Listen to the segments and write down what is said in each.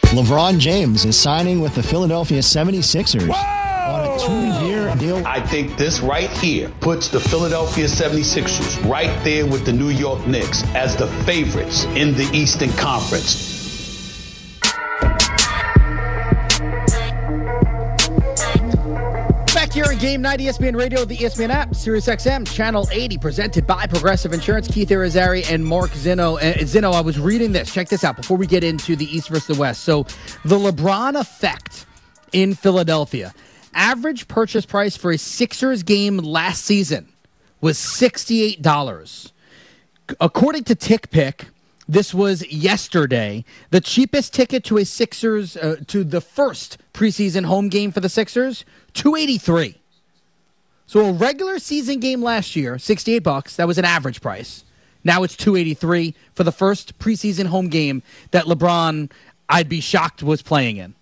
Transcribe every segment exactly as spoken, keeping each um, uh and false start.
LeBron James is signing with the Philadelphia seventy-sixers. Whoa! On a two-year deal. I think this right here puts the Philadelphia seventy-sixers right there with the New York Knicks as the favorites in the Eastern Conference. Back here in Game Night, E S P N Radio, the E S P N app, Sirius X M, Channel eighty, presented by Progressive Insurance. Keith Irizarry and Mark Zinno. Uh, Zinno, I was reading this. Check this out before we get into the East versus the West. So, the LeBron effect in Philadelphia. Average purchase price for a Sixers game last season was sixty-eight dollars. According to TickPick, this was yesterday. The cheapest ticket to a Sixers, uh, to the first preseason home game for the Sixers, two eighty-three. So a regular season game last year, sixty-eight bucks. That was an average price. Now it's two eighty-three for the first preseason home game that LeBron, I'd be shocked, was playing in.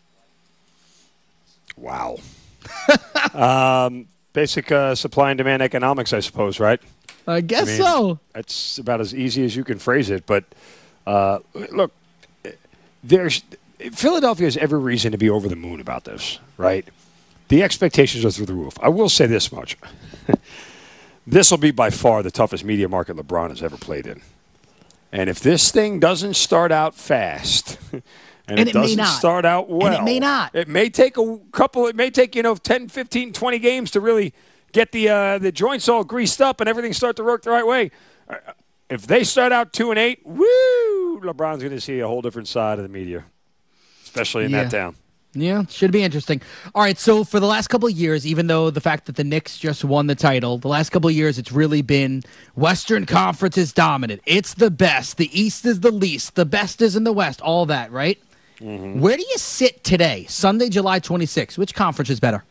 Wow. um, basic uh, supply and demand economics, I suppose, right? I guess I mean, so. That's about as easy as you can phrase it. But uh, look, there's Philadelphia has every reason to be over the moon about this, right? The expectations are through the roof. I will say this much. This will be by far the toughest media market LeBron has ever played in. And if this thing doesn't start out fast, and, and it, it doesn't may not. start out well, and it may not. It may take a couple, it may take, you know, ten, fifteen, twenty games to really get the uh, the joints all greased up and everything start to work the right way. If they start out two and eight, woo, LeBron's going to see a whole different side of the media, especially in yeah. that town. Yeah, should be interesting. All right, so for the last couple of years, even though the fact that the Knicks just won the title, the last couple of years it's really been Western Conference is dominant. It's the best. The East is the least. The best is in the West. All that, right? Mm-hmm. Where do you sit today, Sunday, July twenty-sixth? Which conference is better?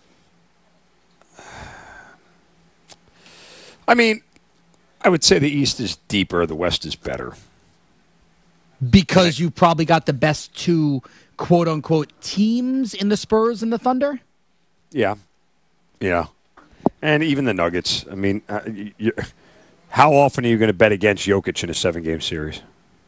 I mean, I would say the East is deeper, the West is better. Because right. you probably got the best two quote-unquote teams in the Spurs and the Thunder? Yeah. Yeah. And even the Nuggets. I mean, uh, you, how often are you going to bet against Jokic in a seven-game series?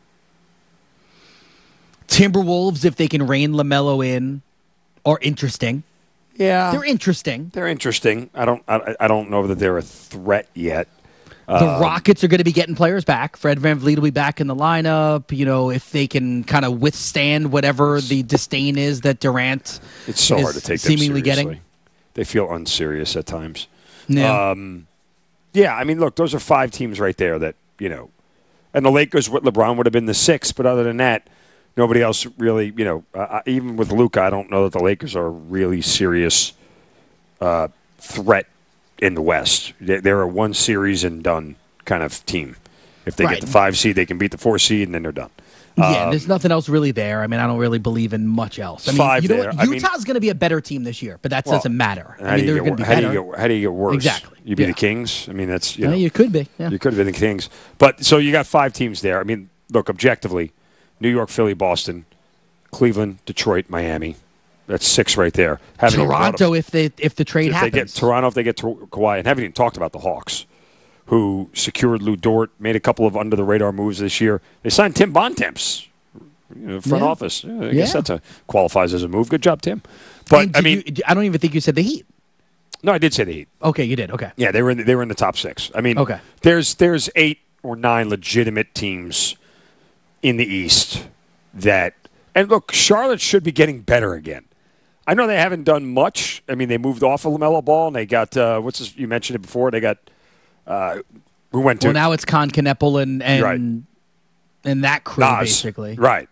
Timberwolves, if they can rein LaMelo in, are interesting. Yeah. They're interesting. They're interesting. I don't I, I don't know that they're a threat yet. The um, Rockets are going to be getting players back. Fred VanVleet will be back in the lineup. You know, if they can kind of withstand whatever the disdain is that Durant it's so is hard to take them seemingly seriously. getting. They feel unserious at times. Yeah. Um, yeah, I mean, look, those are five teams right there that, you know, and the Lakers, what LeBron would have been the sixth, but other than that, nobody else really, you know, uh, even with Luka, I don't know that the Lakers are a really serious uh, threat in the West. They're a one series and done kind of team. If they right. get the five seed, they can beat the four seed, and then they're done. Yeah, um, there's nothing else really there. I mean, I don't really believe in much else. I mean, five you know there. what? I mean- Utah's going to be a better team this year, but that Well, doesn't matter. How I mean, do you they're get going to be wor- how better. do you get how do you get worse? Exactly. You be Yeah. the Kings. I mean, that's you Yeah, know, you could be. Yeah. you could have been the Kings. But so you got five teams there. I mean, look, objectively, New York, Philly, Boston, Cleveland, Detroit, Miami. That's six right there. Haven't even brought Toronto, up- if they if the trade if happens. they get Toronto, if they get to Kawhi, and haven't even talked about the Hawks, who secured Lou Dort, made a couple of under the radar moves this year. They signed Tim Bontemps, you know, front Yeah. office. Yeah, I Yeah. guess that's a qualifies as a move. Good job, Tim. But And I did mean, you, I don't even think you said the Heat. no, I did say the Heat. Okay, you did. Okay. Yeah, they were in the, they were in the top six. I mean, Okay. there's there's eight or nine legitimate teams in the East that, and look, Charlotte should be getting better again. I know they haven't done much. I mean, they moved off of LaMelo Ball, and they got uh, what's this, you mentioned it before. They got uh, who went to Well, now it's Con Kneppel and and Right. and that crew Nas, basically. right?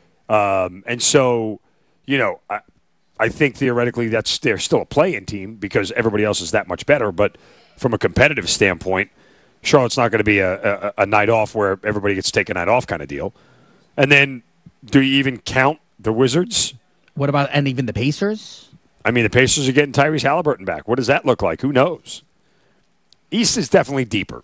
Um, and so, you know, I, I think theoretically that's they're still a play-in team because everybody else is that much better. But from a competitive standpoint, Charlotte's not going to be a, a, a night off where everybody gets to take a night off kind of deal. And then, do you even count the Wizards? What about and even the Pacers? I mean, the Pacers are getting Tyrese Halliburton back. What does that look like? Who knows? East is definitely deeper.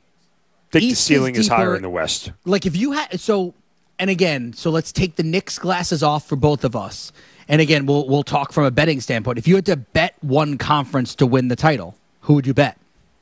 I think East the is ceiling is, higher deeper. in the West. Like if you had so, and again, so let's take the Knicks glasses off for both of us. And again, we'll we'll talk from a betting standpoint. If you had to bet one conference to win the title, who would you bet?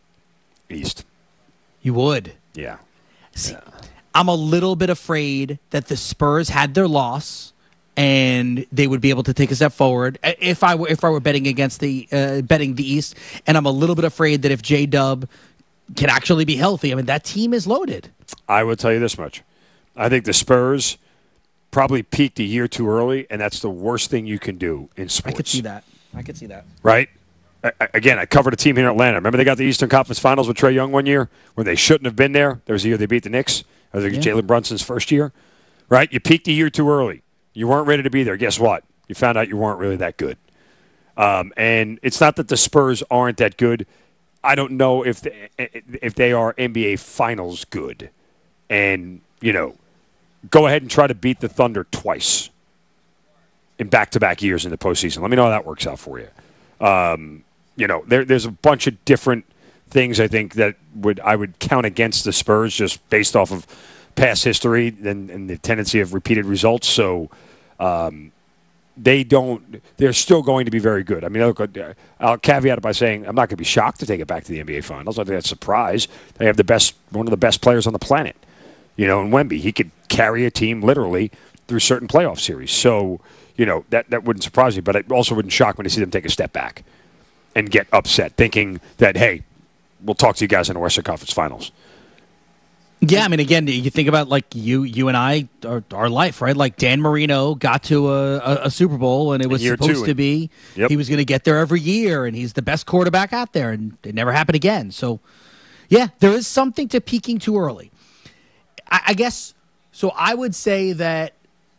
East. You would. Yeah. See, I'm a little bit afraid that the Spurs had their loss, and they would be able to take a step forward. If I were if I were betting against the uh, betting the East, and I'm a little bit afraid that if J-Dub can actually be healthy, I mean that team is loaded. I will tell you this much: I think the Spurs probably peaked a year too early, and that's the worst thing you can do in sports. I could see that. I could see that. Right? I, I, again, I covered a team here in Atlanta. Remember they got the Eastern Conference Finals with Trae Young one year when they shouldn't have been there? There was the year they beat the Knicks. I think Yeah. Jalen Brunson's first year. Right? You peaked a year too early. You weren't ready to be there. Guess what? You found out you weren't really that good. Um, and it's not that the Spurs aren't that good. I don't know if they, if they are N B A Finals good. And, you know, go ahead and try to beat the Thunder twice in back-to-back years in the postseason. Let me know how that works out for you. Um, you know, there, there's a bunch of different things I think that would I would count against the Spurs just based off of past history and, and the tendency of repeated results. So um, they don't – they're still going to be very good. I mean, look, I'll caveat it by saying I'm not going to be shocked to take it back to the N B A Finals. I think that's a surprise. They have the best – one of the best players on the planet. You know, in Wemby, he could carry a team literally through certain playoff series. So, you know, that, that wouldn't surprise me, but it also wouldn't shock me to see them take a step back and get upset, thinking that, hey, we'll talk to you guys in the Western Conference Finals. Yeah, I mean, again, you think about like you, you and I, our, our life, right? Like Dan Marino got to a, a, a Super Bowl, and it was supposed to be Yep. he was going to get there every year, and he's the best quarterback out there, and it never happened again. So, yeah, there is something to peaking too early. I, I guess. So I would say that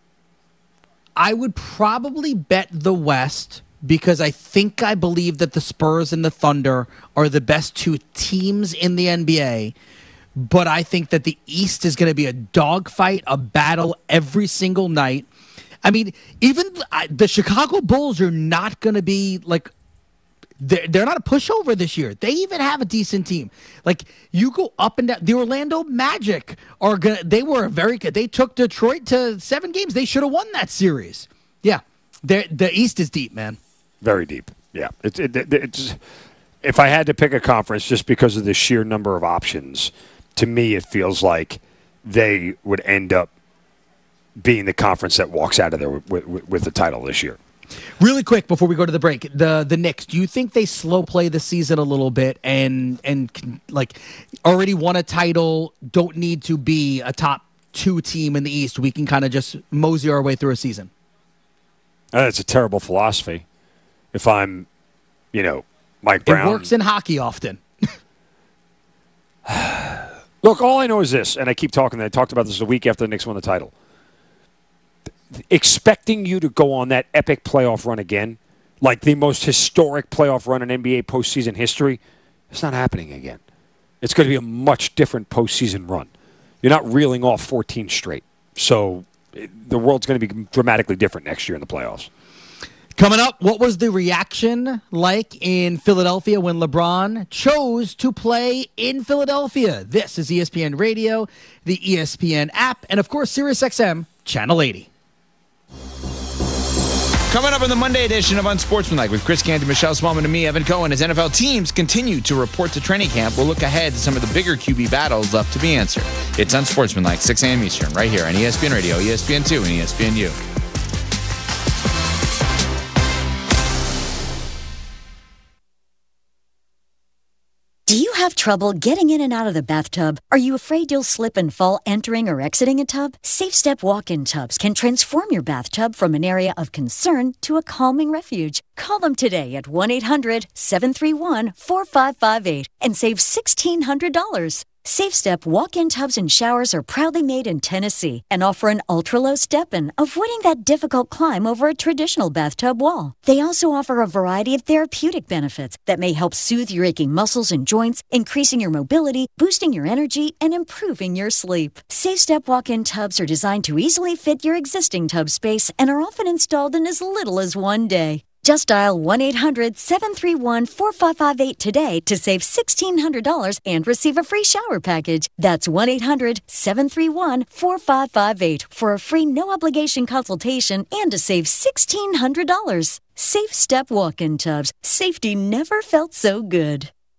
I would probably bet the West because I think I believe that the Spurs and the Thunder are the best two teams in the N B A. But I think that the East is going to be a dogfight, a battle every single night. I mean, even the Chicago Bulls are not going to be like they're, they're not a pushover this year. They even have a decent team. Like you go up and down. The Orlando Magic are gonna. They were very good. They took Detroit to seven games. They should have won that series. Yeah, the East is deep, man. Very deep. Yeah, it's it, it, it's. If I had to pick a conference, just because of the sheer number of options. To me, it feels like they would end up being the conference that walks out of there with, with, with the title this year. Really quick before we go to the break, the the Knicks. Do you think they slow play the season a little bit and and like already won a title? Don't need to be a top two team in the East. We can kind of just mosey our way through a season. That's a terrible philosophy. If I'm, you know, Mike Brown, it works in hockey often. Look, all I know is this, and I keep talking. I talked about this a week after the Knicks won the title. Expecting you to go on that epic playoff run again, like the most historic playoff run in N B A postseason history, it's not happening again. It's going to be a much different postseason run. You're not reeling off fourteen straight. So the world's going to be dramatically different next year in the playoffs. Coming up, what was the reaction like in Philadelphia when LeBron chose to play in Philadelphia? This is E S P N Radio, the E S P N app, and of course, SiriusXM Channel eighty. Coming up on the Monday edition of Unsportsmanlike with Chris Canty, Michelle Smallman, and me, Evan Cohen, as N F L teams continue to report to training camp, we'll look ahead to some of the bigger Q B battles left to be answered. It's Unsportsmanlike, six a.m. Eastern, right here on E S P N Radio, E S P N two, and E S P N U. Do you have trouble getting in and out of the bathtub? Are you afraid you'll slip and fall entering or exiting a tub? SafeStep walk-in tubs can transform your bathtub from an area of concern to a calming refuge. Call them today at one eight hundred seven three one four five five eight and save sixteen hundred dollars. SafeStep walk-in tubs and showers are proudly made in Tennessee and offer an ultra-low step-in, avoiding that difficult climb over a traditional bathtub wall. They also offer a variety of therapeutic benefits that may help soothe your aching muscles and joints, increasing your mobility, boosting your energy, and improving your sleep. SafeStep walk-in tubs are designed to easily fit your existing tub space and are often installed in as little as one day. Just dial one eight hundred seven three one four five five eight today to save sixteen hundred dollars and receive a free shower package. That's one eight hundred seven three one four five five eight for a free no-obligation consultation and to save sixteen hundred dollars. SafeStep walk-in tubs. Safety never felt so good.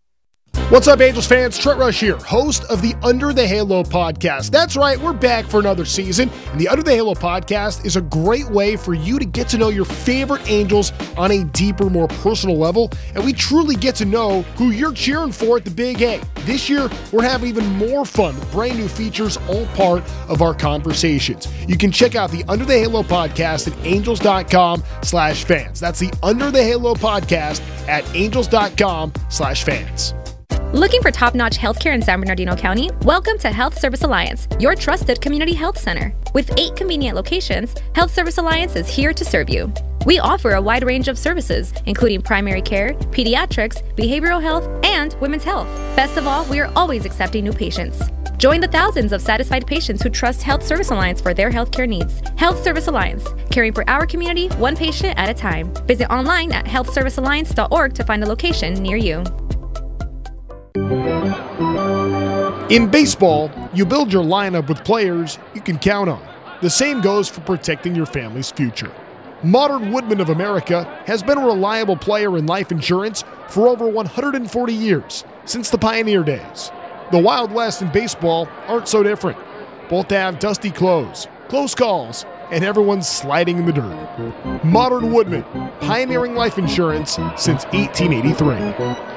What's up, Angels fans? Trent Rush here, host of the Under the Halo podcast. That's right, we're back for another season, and the Under the Halo podcast is a great way for you to get to know your favorite Angels on a deeper, more personal level, and we truly get to know who you're cheering for at the Big A. This year, we're having even more fun with brand new features, all part of our conversations. You can check out the Under the Halo podcast at angels.com slash fans. That's the Under the Halo podcast at angels.com slash fans. Looking for top-notch healthcare in San Bernardino County? Welcome to Health Service Alliance, your trusted community health center. With eight convenient locations, Health Service Alliance is here to serve you. We offer a wide range of services, including primary care, pediatrics, behavioral health, and women's health. Best of all, we are always accepting new patients. Join the thousands of satisfied patients who trust Health Service Alliance for their healthcare needs. Health Service Alliance, caring for our community one patient at a time. Visit online at health service alliance dot org to find a location near you. In baseball, you build your lineup with players you can count on. The same goes for protecting your family's future. Modern Woodmen of America has been a reliable player in life insurance for over one hundred forty years, since the pioneer days. The Wild West and baseball aren't so different. Both have dusty clothes, close calls, and everyone's sliding in the dirt. Modern Woodmen, pioneering life insurance since eighteen eighty-three.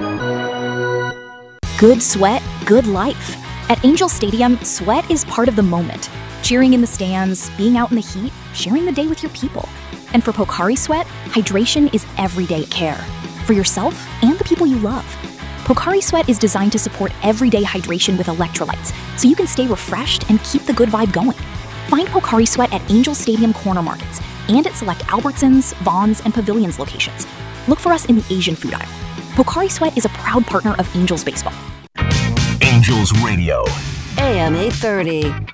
Good sweat, good life. At Angel Stadium, sweat is part of the moment. Cheering in the stands, being out in the heat, sharing the day with your people. And for Pocari Sweat, hydration is everyday care. For yourself and the people you love. Pocari Sweat is designed to support everyday hydration with electrolytes, so you can stay refreshed and keep the good vibe going. Find Pocari Sweat at Angel Stadium corner markets and at select Albertsons, Vons, and Pavilions locations. Look for us in the Asian food aisle. Pocari Sweat is a proud partner of Angels Baseball. Angels Radio. A M eight thirty.